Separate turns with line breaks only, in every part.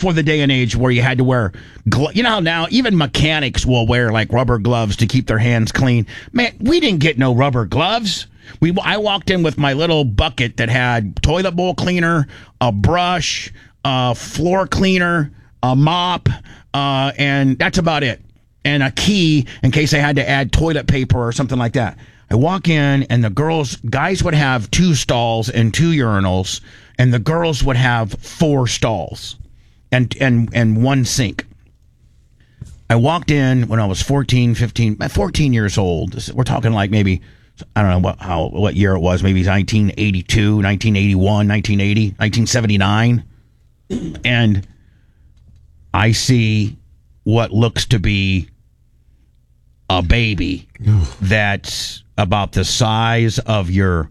before the day and age where you had to wear, you know how now even mechanics will wear like rubber gloves to keep their hands clean. Man, we didn't get no rubber gloves. I walked in with my little bucket that had toilet bowl cleaner, a brush, a floor cleaner, a mop, and that's about it. And a key in case I had to add toilet paper or something like that. I walk in, and guys would have 2 stalls and 2 urinals, and the girls would have 4 stalls and 1 sink. I walked in when I was 14 years old. We're talking like maybe, I don't know what year it was, maybe 1982, 1981, 1980, 1979. And I see what looks to be a baby that's about the size of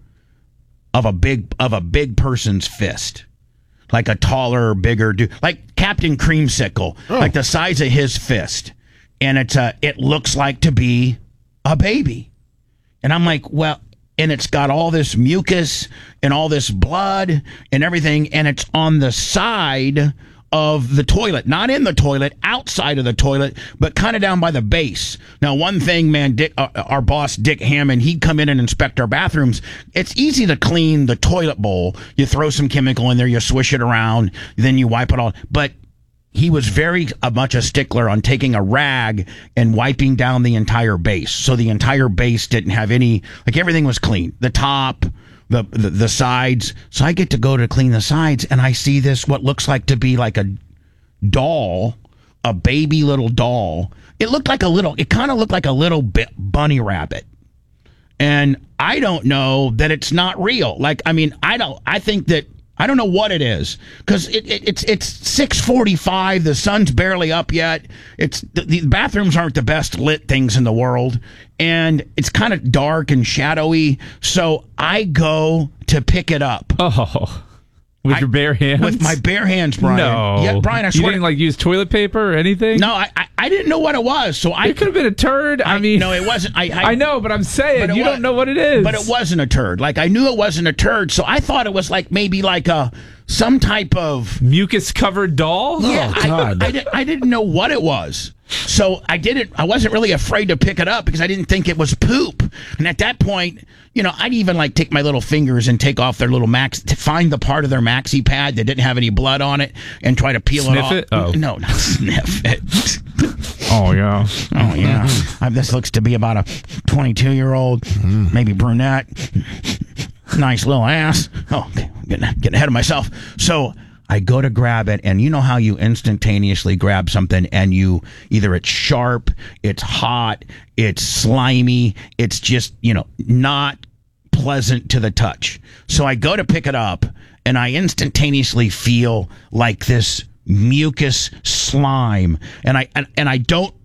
a big person's fist, like a taller, bigger dude, like Captain Creamsicle, like the size of his fist, and it looks like to be a baby, and I'm like, well, and it's got all this mucus and all this blood and everything, and it's on the side of the toilet, not in the toilet, outside of the toilet, but kind of down by the base. Now, one thing, man, our boss, Dick Hammond, he'd come in and inspect our bathrooms. It's easy to clean the toilet bowl. You throw some chemical in there, you swish it around, then you wipe it all. But he was very much a stickler on taking a rag and wiping down the entire base. So the entire base didn't have any, like everything was clean. The top, the sides. So I get to go to clean the sides, and I see this, what looks like to be like a doll, a baby little doll. It kind of looked like a little bunny rabbit. And I don't know that it's not real. Like, I mean, I don't know what it is, because it's 6:45. The sun's barely up yet. The bathrooms aren't the best lit things in the world, and it's kind of dark and shadowy. So I go to pick it up.
Oh, with your bare hands? With
my bare hands, Brian.
No,
yeah, Brian. I swear.
You didn't use toilet paper or anything?
No, I didn't know what it was. So
it could have been a turd. I mean,
no, it wasn't.
I know, but I'm saying you don't know what it is.
But it wasn't a turd. Like, I knew it wasn't a turd, so I thought it was like maybe like some type of
mucus-covered doll.
Yeah,
oh, God.
I didn't know what it was, so I wasn't really afraid to pick it up because I didn't think it was poop. And at that point, I'd even like take my little fingers and take off their little to find the part of their maxi pad that didn't have any blood on it and try to peel it off.
Sniff it? Oh.
No, not sniff it.
Oh, yeah.
Oh, yeah. This looks to be about a 22-year-old, maybe brunette. Nice little ass. Oh, okay. Getting ahead of myself. So I go to grab it, and you know how you instantaneously grab something and either it's sharp, it's hot, it's slimy, it's just, not pleasant to the touch. So I go to pick it up, and I instantaneously feel like this mucus slime, and I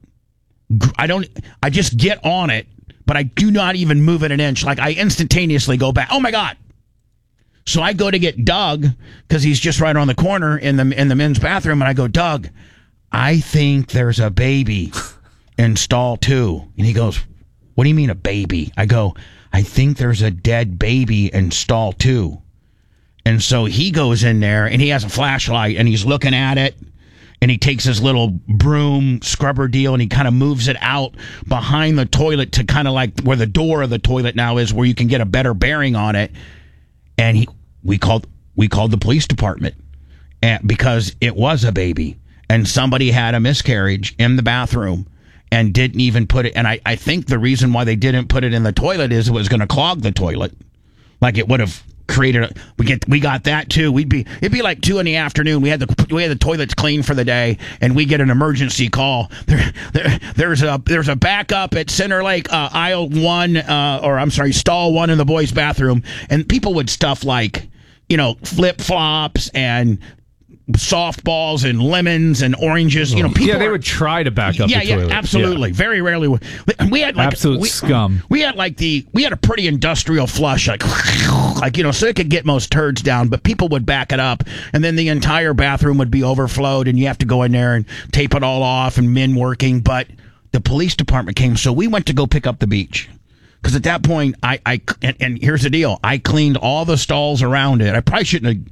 just get on it, but I do not even move it an inch. Like, I instantaneously go back. Oh my God. So I go to get Doug, because he's just right on the corner in the men's bathroom, and I go, Doug, I think there's a baby in stall 2. And he goes, what do you mean a baby? I go, I think there's a dead baby in stall 2. And so he goes in there, and he has a flashlight, and he's looking at it, and he takes his little broom scrubber deal, and he kind of moves it out behind the toilet to kind of like where the door of the toilet now is, where you can get a better bearing on it. And we called the police department, because it was a baby, and somebody had a miscarriage in the bathroom and didn't even put it. And I think the reason why they didn't put it in the toilet is it was going to clog the toilet. Like, it would have created we got that too. It'd be like 2 PM. We had the toilets clean for the day, and we get an emergency call. There's a backup at Center Lake, aisle 1, stall 1 in the boys' bathroom, and people would stuff like, flip flops and softballs and lemons and oranges.
They would try to back up the toilet.
Yeah, absolutely. Yeah. Very rarely. We had like
absolute scum.
We had a pretty industrial flush, like so it could get most turds down, but people would back it up, and then the entire bathroom would be overflowed, and you have to go in there and tape it all off, and men working. But the police department came, so we went to go pick up the beach. Because at that point, and here's the deal, I cleaned all the stalls around it. I probably shouldn't have.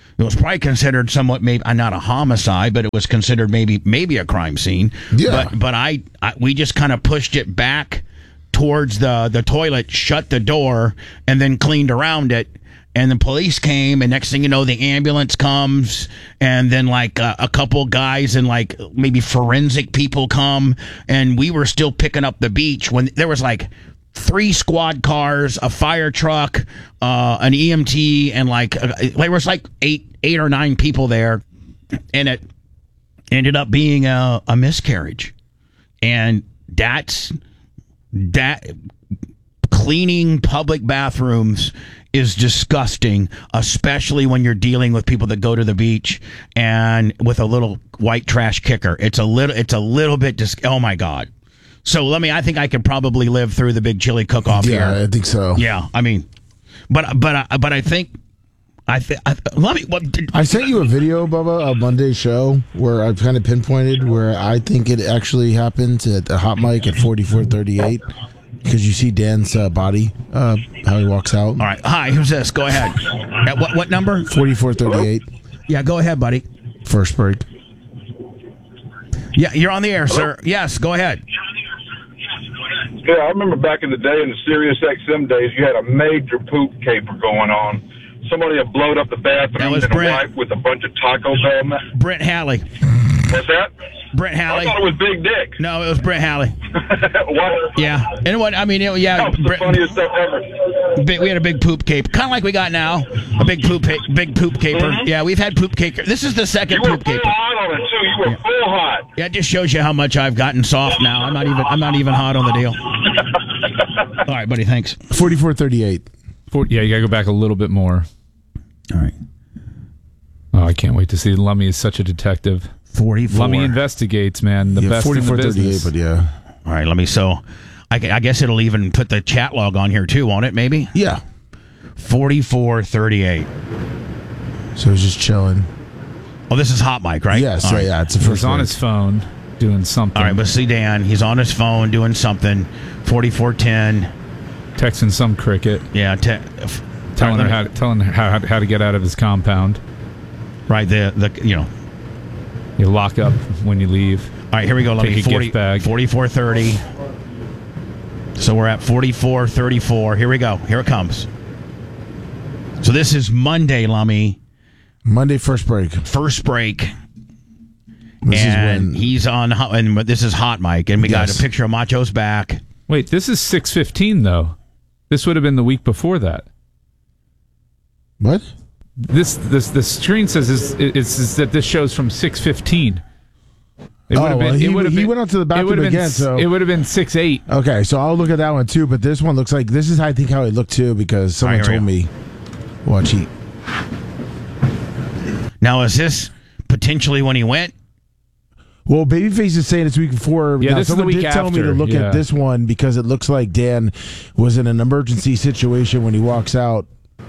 It was probably considered somewhat, maybe not a homicide, but it was considered maybe a crime scene.
Yeah.
But we just kind of pushed it back towards the toilet, shut the door, and then cleaned around it. And the police came, and next thing you know, the ambulance comes, and then like a couple guys and like maybe forensic people come, and we were still picking up the beach when there was like 3 squad cars, a fire truck, an EMT, and there was like eight or 9 people there, and it ended up being a miscarriage. And that cleaning public bathrooms is disgusting, especially when you're dealing with people that go to the beach and with a little white trash kicker. It's a little bit oh my God. So I think I could probably live through the big chili cook-off here.
Yeah, I think so.
Yeah, I mean, but I think I
sent you a video, Bubba, of Monday's show where I've kind of pinpointed where I think it actually happened at the hot mic at 4438 because you see Dan's body, how he walks out.
All right. Hi, who's this? Go ahead. At what number?
4438.
Yeah, go ahead, buddy.
First break.
Yeah, you're on the air, sir. Yes, go ahead.
Yeah, I remember back in the day in the Sirius XM days, you had a major poop caper going on. Somebody had blowed up the bathroom and a wife with a bunch of Taco Bell.
Brent Halley.
What's that?
Brent Halley.
I thought it was Big Dick.
No, it was Brent Halley.
What?
Yeah. And what? I mean, yeah.
That was the funniest stuff ever.
We had a big poop caper, kind of like we got now. A big poop caper.
Mm-hmm.
Yeah, we've had poop caper. This is the second poop caper.
You were full hot on it too. You were full hot.
Yeah, it just shows you how much I've gotten soft now. I'm not even hot on the deal. All right, buddy. Thanks.
4438.
Yeah, you gotta go back a little bit more.
All right.
Oh, I can't wait to see. Lummy is such a detective.
44.
Lummy investigates, man. The best in the business.
But yeah.
All right, I guess it'll even put the chat log on here too, won't it? Maybe.
Yeah.
4438.
So he's just chilling.
Oh, this is Hot Mic, right?
Yes.
Right.
Yeah. It's the first.
He's on his phone doing something.
All right, let's see Dan. He's on his phone doing something. 4410.
Texting some cricket.
Yeah.
Telling her how to get out of his compound.
Right.
You lock up when you leave.
All right, here we go.
Take a gift bag.
4430. So we're at 4434. Here we go. Here it comes. So this is Monday, Lummy.
Monday first break.
First break.
This
and he's on, and this is Hot Mic, and we got a picture of Macho's back.
Wait, this is 6:15 though. This would have been the week before that.
What?
The screen says is that this show's from 6:15. He went out to the bathroom again, so it would have been 6:08.
Okay, so I'll look at that one too. But this one looks like this is I think how it looked too because someone told me. Watch he.
Now is this potentially when he went?
Well, Babyface is saying it's week before.
Yeah, this is the week
did tell
after.
me to look at this one because it looks like Dan was in an emergency situation when he walks out.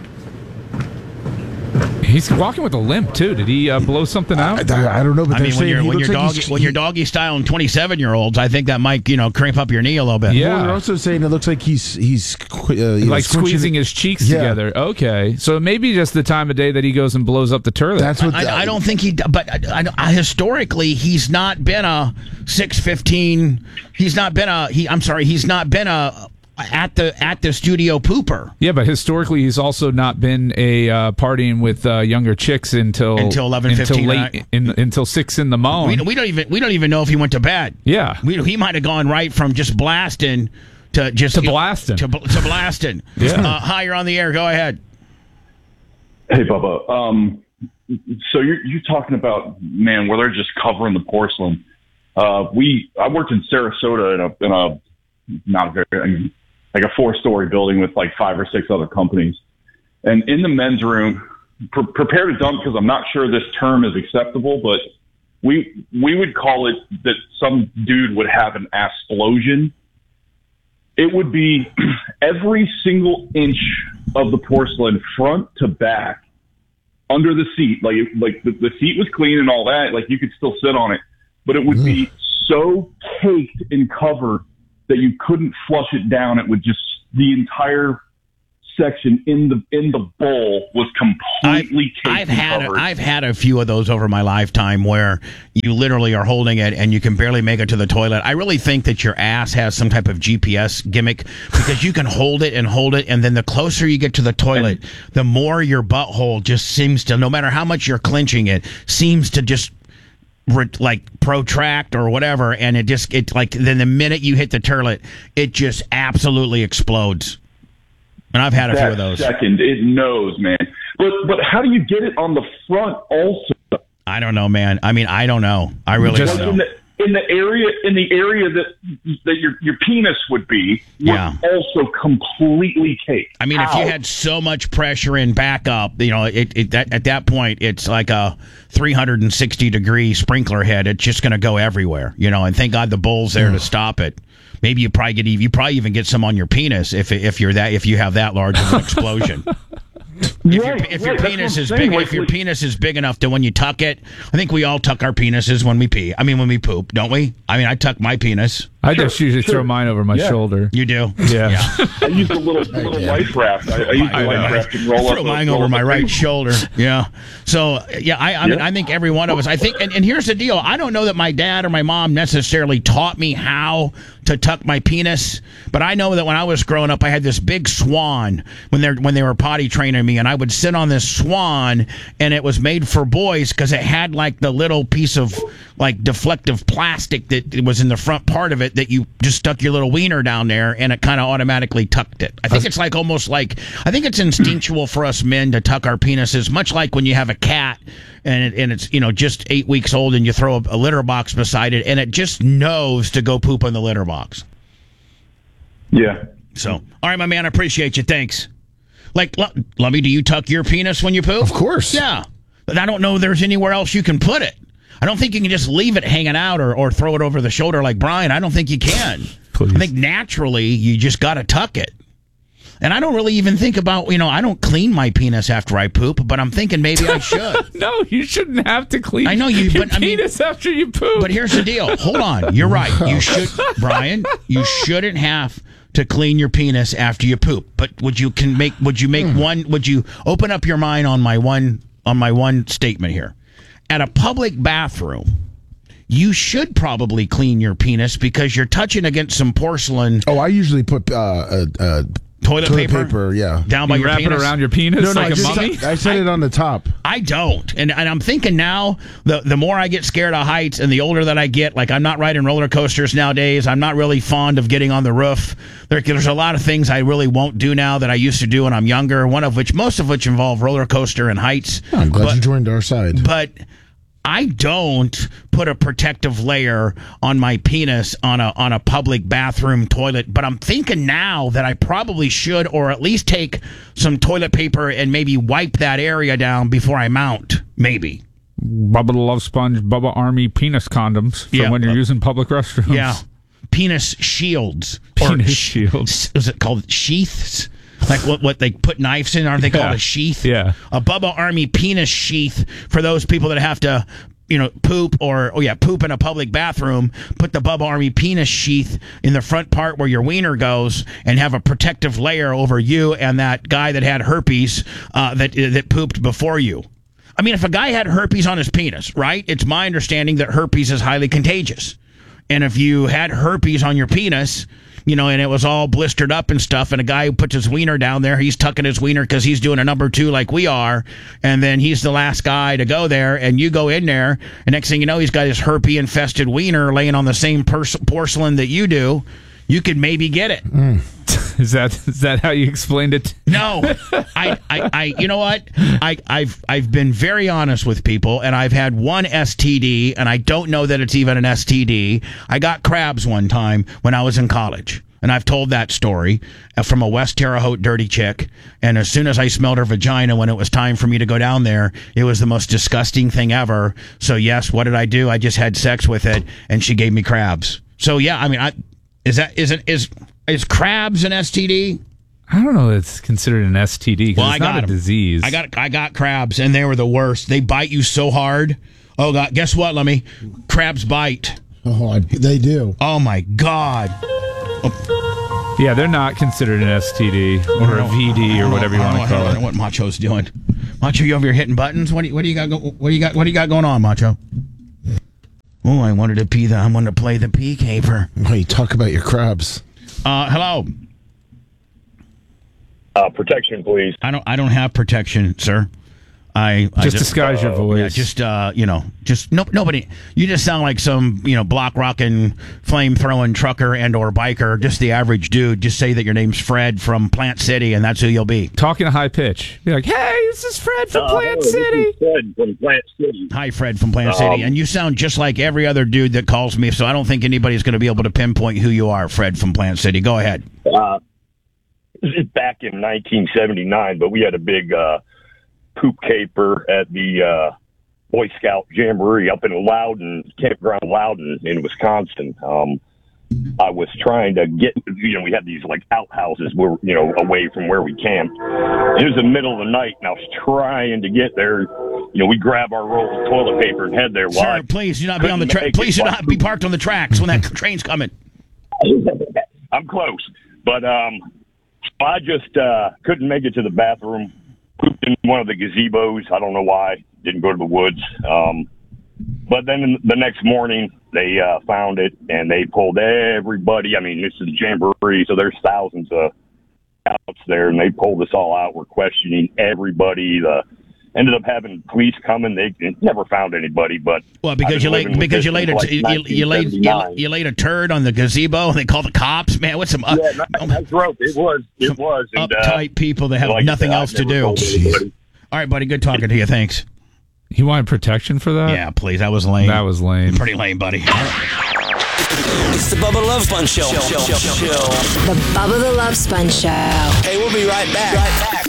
He's walking with a limp too. Did he blow something out?
I don't know, but
I mean, when you're doggy styling 27-year-olds, I think that might crimp up your knee a little bit.
Yeah.
Well, they're also saying it looks like he's
like squeezing his cheeks together. Okay, so maybe just the time of day that he goes and blows up the toilet.
That's what
I don't think he. But historically, he's not been a 6:15. He's not been a. He's not been a. At the studio pooper.
Yeah, but historically he's also not been a partying with younger chicks until
11:15
until 6 in the morning.
We don't even know if he went to bed.
Yeah,
he might have gone right from just blasting to
blasting
to blasting.
Yeah.
Hi, you're on the air. Go ahead.
Hey, Bubba. So you're talking about where they're just covering the porcelain. I worked in Sarasota in a not very. Like a 4-story building with like 5 or 6 other companies. And in the men's room, prepare to dump because I'm not sure this term is acceptable, but we would call it that some dude would have an asplosion. It would be every single inch of the porcelain front to back under the seat. Like the seat was clean and all that. Like you could still sit on it, but it would be so caked in cover that you couldn't flush it down. It would just, the entire section in the bowl was completely
I've had a few of those over my lifetime where you literally are holding it and you can barely make it to the toilet. I really think that your ass has some type of GPS gimmick because you can hold it, and then the closer you get to the toilet, the more your butthole just seems to, no matter how much you're clenching it, seems to just like protract or whatever, and it like then the minute you hit the toilet, it just absolutely explodes. And I've had a few of those.
Second, it knows, man. But how do you get it on the front also?
I don't know, man. I mean, I don't know. I really don't know.
In the area that your penis would be, also completely caked.
I mean, if you had so much pressure in back up, at that point, it's like a 360-degree sprinkler head. It's just going to go everywhere, and thank God the bowl's there to stop it. Maybe you probably even get some on your penis if you have that large of an explosion. If your penis is big, if your penis is big enough to when you tuck it, I think we all tuck our penises when we pee. I mean, when we poop, don't we? I mean, I tuck my penis.
I just usually throw mine over my shoulder.
You do?
Yeah.
I use a little life raft. I use the life raft and roll up.
Throw mine over my right shoulder. Yeah. So I mean, I think every one of us. I think, and here's the deal. I don't know that my dad or my mom necessarily taught me how to tuck my penis, but I know that when I was growing up, I had this big swan when they were potty training me, and I would sit on this swan, and it was made for boys because it had like the little piece of like deflective plastic that was in the front part of it that you just stuck your little wiener down there, and it kind of automatically tucked it. I think it's like I think it's instinctual for us men to tuck our penises, much like when you have a cat and it's just 8 weeks old and you throw a litter box beside it and it just knows to go poop in the litter box.
Yeah.
So, all right, my man, I appreciate you. Thanks. Like, Lummy, do you tuck your penis when you poop?
Of course.
Yeah. But I don't know there's anywhere else you can put it. I don't think you can just leave it hanging out or throw it over the shoulder like Brian. I don't think you can. Please. I think naturally you just got to tuck it. And I don't really even think about, I don't clean my penis after I poop, but I'm thinking maybe I should.
No, you shouldn't have to clean
your
penis after you poop.
But here's the deal. Hold on. You're right. You should, Brian, you shouldn't have to clean your penis after you poop. But would you open up your mind on my one statement here? At a public bathroom, you should probably clean your penis because you're touching against some porcelain.
Oh, I usually put
toilet paper,
yeah,
down by your
wrap
penis.
It around your penis like a mummy?
I set it on the top.
I don't, and I'm thinking now, the more I get scared of heights, and the older that I get, like I'm not riding roller coasters nowadays. I'm not really fond of getting on the roof. There's a lot of things I really won't do now that I used to do when I'm younger. Most of which involve roller coaster and heights.
I'm glad you joined our side,
but I don't put a protective layer on my penis on a public bathroom toilet, but I'm thinking now that I probably should, or at least take some toilet paper and maybe wipe that area down before I mount. Maybe.
Bubba the Love Sponge, Bubba Army penis condoms for when you're using public restrooms.
Yeah. Penis shields.
Shields.
Is it called sheaths? Like what they put knives in, aren't they called a sheath?
Yeah.
A Bubba Army penis sheath for those people that have to, poop poop in a public bathroom. Put the Bubba Army penis sheath in the front part where your wiener goes and have a protective layer over you and that guy that had herpes that pooped before you. I mean, if a guy had herpes on his penis, right? It's my understanding that herpes is highly contagious. And if you had herpes on your penis, and it was all blistered up and stuff, and a guy who puts his wiener down there, he's tucking his wiener because he's doing a number 2 like we are, and then he's the last guy to go there, and you go in there, and next thing you know, he's got his herpes-infested wiener laying on the same porcelain that you do. You could maybe get it.
Is that how you explained it?
No, I you know what? I've been very honest with people, and I've had one STD, and I don't know that it's even an STD. I got crabs one time when I was in college, and I've told that story from a West Terre Haute dirty chick. And as soon as I smelled her vagina when it was time for me to go down there, it was the most disgusting thing ever. So yes, what did I do? I just had sex with it, and she gave me crabs. So yeah, I mean, is crabs an STD?
I don't know if it's considered an STD because it's not a disease.
I got crabs, and they were the worst. They bite you so hard. Oh, God. Guess what, Lemmy? Crabs bite.
Oh, they do.
Oh, my God. Oh.
Yeah, they're not considered an STD or a VD or whatever you want to call it.
I don't know what Macho's doing. Macho, you over here hitting buttons? What do you got going on, Macho? Oh, I wanted to play the pea caper.
Hey, talk about your crabs.
Hello.
Protection, please.
I don't have protection, sir. I
just disguise your voice.
Yeah, nobody. You just sound like some block rocking, flame throwing trucker and or biker. Just the average dude. Just say that your name's Fred from Plant City, and that's who you'll be.
Talking a high pitch. Be like, "Hey, this is Fred from Plant City."
This is Fred from Plant City.
Hi, Fred from Plant City, and you sound just like every other dude that calls me. So I don't think anybody's going to be able to pinpoint who you are, Fred from Plant City. Go ahead.
This is back in 1979, but we had a big poop caper at the Boy Scout Jamboree up in Loudon, Campground Loudon in Wisconsin. I was trying to get, we had these like outhouses where, away from where we camped. It was the middle of the night, and I was trying to get there. We grab our roll of toilet paper and head there.
Sir, please do not be on the track. Please do not be parked on the tracks when that train's coming.
I'm close, but I just couldn't make it to the bathroom. Pooped in one of the gazebos. I don't know why. Didn't go to the woods. But then the next morning, they found it, and they pulled everybody. I mean, this is a jamboree, so there's thousands of scouts there, and they pulled us all out. We're questioning everybody. Ended up having police coming. They never found anybody, but
because you laid a turd on the gazebo. They called the cops. Man, what's some
that's rope. It was and,
uptight people that have nothing else to do. All right, buddy. Good talking to you. Thanks.
You wanted protection for that?
Yeah, please. That was lame.
That was lame.
Pretty lame, buddy.
It's the Bubba Love Sponge Show.
The Bubba the Love Sponge Show.
Hey, we'll be right back.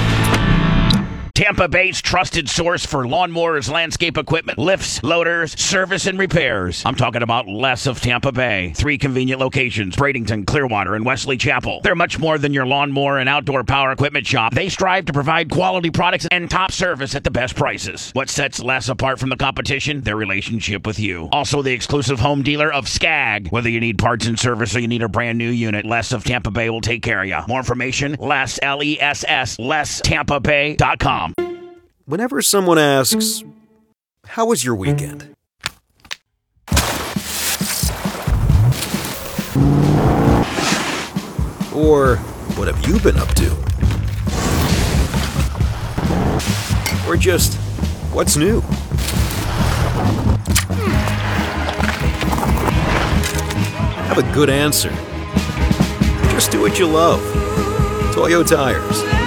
Tampa Bay's trusted source for lawnmowers, landscape equipment, lifts, loaders, service, and repairs. I'm talking about Les of Tampa Bay. 3 convenient locations, Bradenton, Clearwater, and Wesley Chapel. They're much more than your lawnmower and outdoor power equipment shop. They strive to provide quality products and top service at the best prices. What sets Les apart from the competition? Their relationship with you. Also, the exclusive home dealer of Skag. Whether you need parts and service or you need a brand new unit, Les of Tampa Bay will take care of you. More information, Les, L-E-S-S, LesTampaBay.com.
Whenever someone asks, "How was your weekend?" Or, "What have you been up to?" Or just, "What's new?" Have a good answer. Just do what you love. Toyo Tires.